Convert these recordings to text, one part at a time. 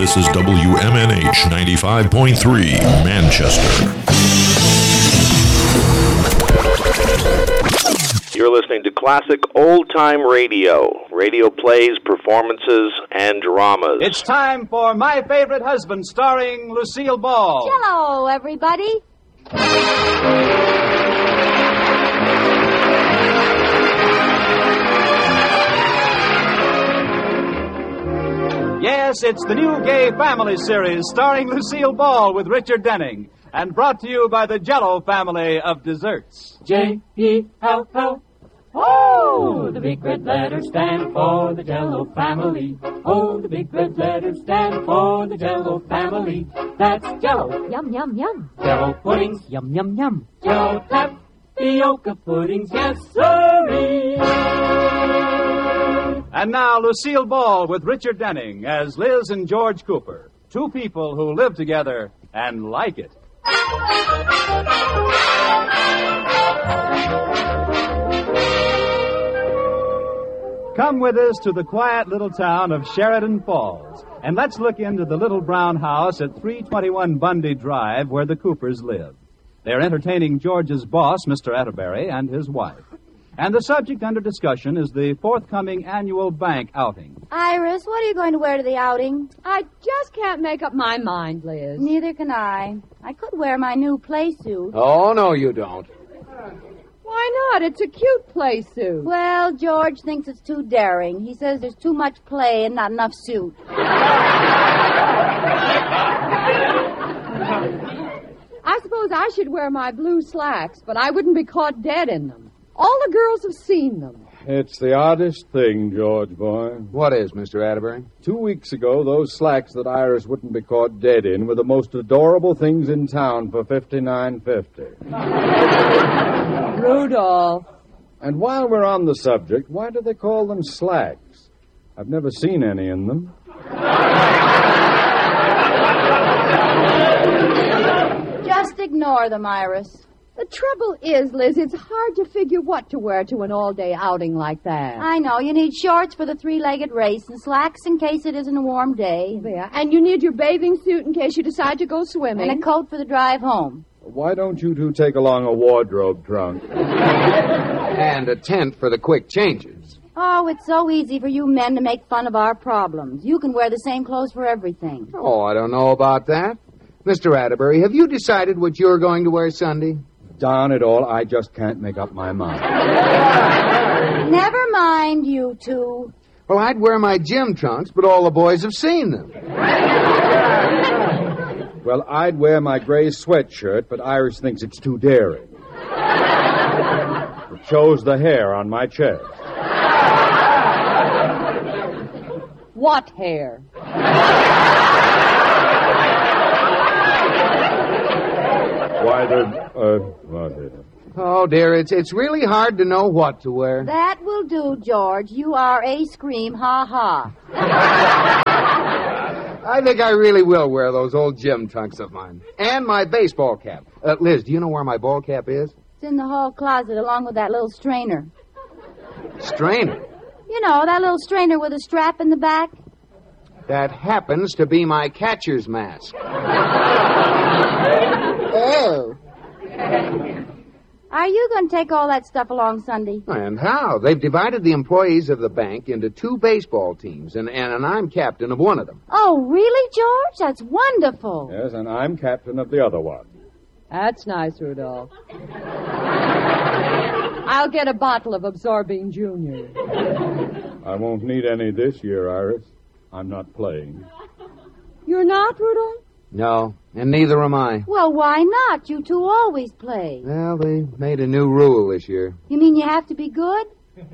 This is WMNH 95.3, Manchester. You're listening to classic old-time radio. Radio plays, performances, and dramas. It's time for My Favorite Husband, starring Lucille Ball. Hello, everybody. Yes, it's the new Gay Family series starring Lucille Ball with Richard Denning and brought to you by the Jell-O family of desserts. J-E-L-L. Oh, the big red letters stand for the Jell-O family. Oh, the big red letters stand for the Jell-O family. That's Jell-O. Yum, yum, yum. Jell-O puddings. Yum, yum, yum. Jell-O tapioca puddings. Yes, sirree. And now, Lucille Ball with Richard Denning as Liz and George Cooper, two people who live together and like it. Come with us to the quiet little town of Sheridan Falls, and let's look into the little brown house at 321 Bundy Drive where the Coopers live. They're entertaining George's boss, Mr. Atterbury, and his wife. And the subject under discussion is the forthcoming annual bank outing. Iris, what are you going to wear to the outing? I just can't make up my mind, Liz. Neither can I. I could wear my new play suit. Oh, no, you don't. Why not? It's a cute play suit. Well, George thinks it's too daring. He says there's too much play and not enough suit. I suppose I should wear my blue slacks, but I wouldn't be caught dead in them. All the girls have seen them. It's the oddest thing, George boy. What is, Mr. Atterbury? 2 weeks ago, those slacks that Iris wouldn't be caught dead in were the most adorable things in town for $59.50. Rudolph. And while we're on the subject, why do they call them slacks? I've never seen any in them. Just ignore them, Iris. The trouble is, Liz, it's hard to figure what to wear to an all-day outing like that. I know. You need shorts for the three-legged race and slacks in case it isn't a warm day. Yeah, and you need your bathing suit in case you decide to go swimming. And a coat for the drive home. Why don't you two take along a wardrobe trunk? And a tent for the quick changes. Oh, it's so easy for you men to make fun of our problems. You can wear the same clothes for everything. Oh, I don't know about that. Mr. Atterbury, have you decided what you're going to wear Sunday? Darn it all, I just can't make up my mind. Never mind, you two. Well, I'd wear my gym trunks, but all the boys have seen them. Well, I'd wear my gray sweatshirt, but Iris thinks it's too daring. It shows the hair on my chest. What hair? Why, Oh, dear, it's really hard to know what to wear. That will do, George. You are a scream ha-ha. I think I really will wear those old gym trunks of mine. And my baseball cap. Liz, do you know where my ball cap is? It's in the hall closet along with that little strainer. Strainer? You know, that little strainer with a strap in the back. That happens to be my catcher's mask. Oh. Are you going to take all that stuff along Sunday? And how? They've divided the employees of the bank into 2 baseball teams, and I'm captain of one of them. Oh, really, George? That's wonderful. Yes, and I'm captain of the other one. That's nice, Rudolph. I'll get a bottle of Absorbing Junior. I won't need any this year, Iris. I'm not playing. You're not, Rudolph? No, and neither am I. Well, why not? You two always play. Well, they made a new rule this year. You mean you have to be good?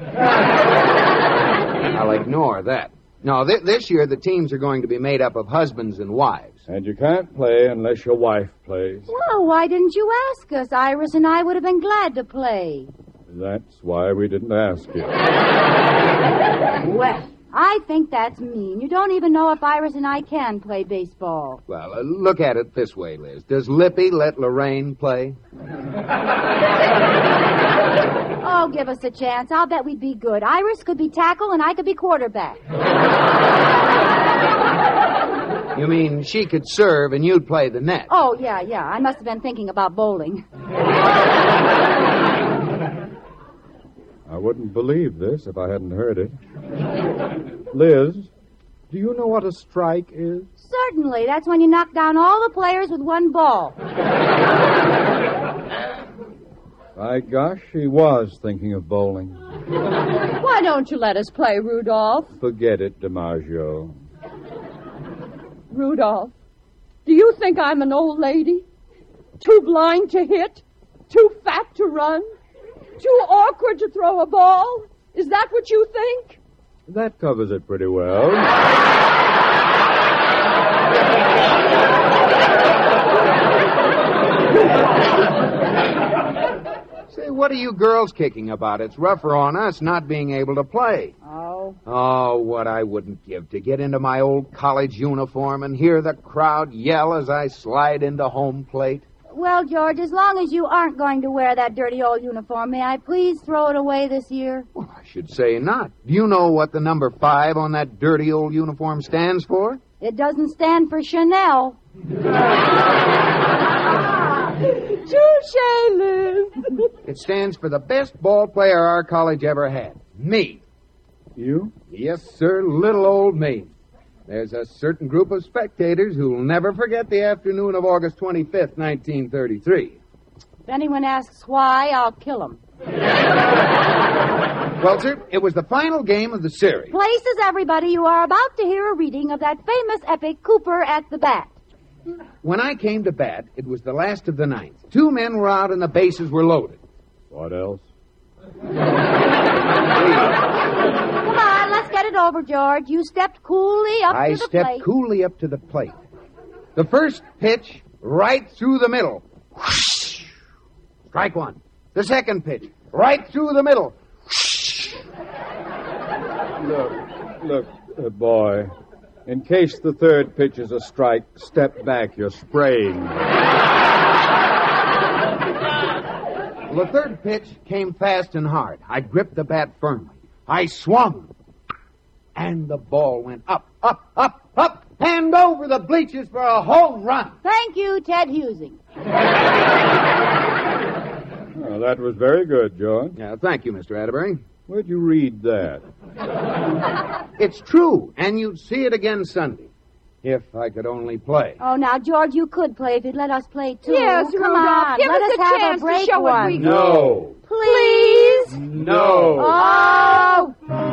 I'll ignore that. No, this year the teams are going to be made up of husbands and wives. And you can't play unless your wife plays. Well, why didn't you ask us? Iris and I would have been glad to play. That's why we didn't ask you. Well, I think that's mean. You don't even know if Iris and I can play baseball. Well, look at it this way, Liz. Does Lippy let Lorraine play? Oh, give us a chance. I'll bet we'd be good. Iris could be tackle and I could be quarterback. You mean she could serve and you'd play the net? Oh, yeah. I must have been thinking about bowling. I wouldn't believe this if I hadn't heard it. Liz, do you know what a strike is? Certainly. That's when you knock down all the players with one ball. By gosh, she was thinking of bowling. Why don't you let us play, Rudolph? Forget it, DiMaggio. Rudolph, do you think I'm an old lady? Too blind to hit? Too fat to run? Too awkward to throw a ball? Is that what you think? That covers it pretty well. Say, what are you girls kicking about? It's rougher on us not being able to play. Oh. Oh, what I wouldn't give to get into my old college uniform and hear the crowd yell as I slide into home plate. Well, George, as long as you aren't going to wear that dirty old uniform, may I please throw it away this year? Well, I should say not. Do you know what the number 5 on that dirty old uniform stands for? It doesn't stand for Chanel. Touche, Liz. It stands for the best ball player our college ever had. Me. You? Yes, sir, little old me. There's a certain group of spectators who'll never forget the afternoon of August 25th, 1933. If anyone asks why, I'll kill him. Well, sir, it was the final game of the series. Places, everybody, you are about to hear a reading of that famous epic, Cooper at the Bat. When I came to bat, it was the last of the ninth. 2 men were out and the bases were loaded. What else? Come on, let's get it over, George. You stepped coolly up to the plate. I stepped coolly up to the plate. The first pitch, right through the middle. Whoosh. Strike one. The second pitch, right through the middle. Whoosh. Look, boy. In case the third pitch is a strike, step back. You're spraying. Well, the third pitch came fast and hard. I gripped the bat firmly. I swung. And the ball went up, and over the bleachers for a home run. Thank you, Ted Husing. Oh, that was very good, George. Yeah, thank you, Mr. Atterbury. Where'd you read that? It's true, and you'd see it again Sunday. If I could only play. Oh, now, George, you could play if you'd let us play, too. Yes, Come Rudolph, on, give let us a have chance a break to show what one. we No. Please? No. Oh!